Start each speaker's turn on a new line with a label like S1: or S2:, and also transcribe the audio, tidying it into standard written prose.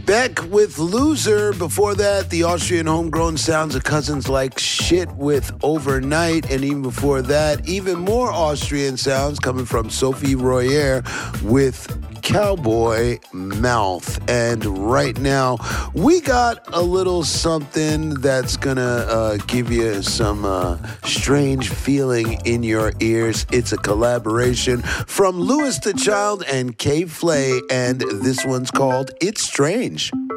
S1: Beck with Loser. Before that, the Austrian homegrown sounds of Cousins Like Shit with Overnight. And even before that, even more Austrian sounds coming from Sophie Royer with Cowboy Mouth. And right now, we got a little something that's gonna give you some strange feeling in your ears. It's a collaboration from Louis the Child and Kay Flay, and this one's called It's Strange.